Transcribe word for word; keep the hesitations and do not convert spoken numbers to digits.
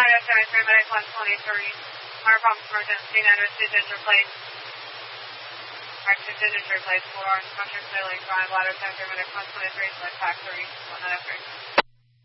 Ohio County Paramedic one twenty-three. Our pump emergency, nine two ginger plate. Action ginger plate four. Structure clearly, drive ladder, paramedic one twenty-three, select pack three, one nine three.